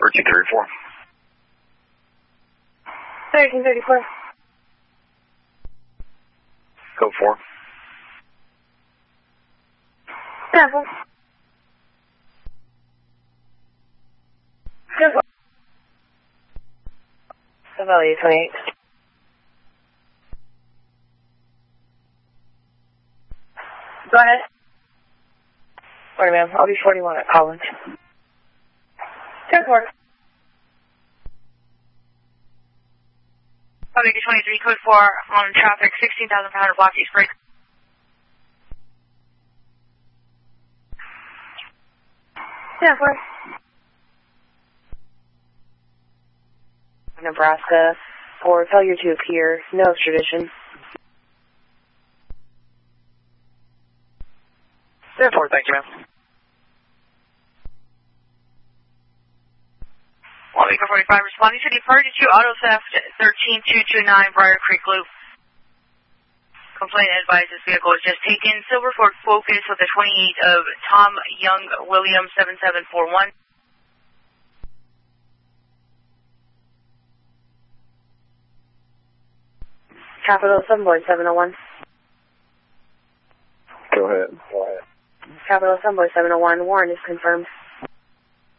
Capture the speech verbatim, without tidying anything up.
thirteen thirty-four. thirteen thirty-four. Code four. Sample. Sample. Value twenty-eight. Go ahead. Morning, ma'am. I'll be forty-one at Collins. ten four. Public twenty-three, code four, on traffic, sixteen thousand five hundred blocks, East Break. ten four. Nebraska, for failure to appear, no extradition. ten four, thank you, ma'am. Wabaker forty-five, responding to departed to auto theft thirteen two two nine Briar Creek Loop. Complaint advises vehicle is just taken. Silver Ford Focus with a twenty-eight of Tom Young Williams seven seven four one. Capital seven point seven oh one. Go ahead. Go ahead. Capital seven point seven oh one. Warrant is confirmed.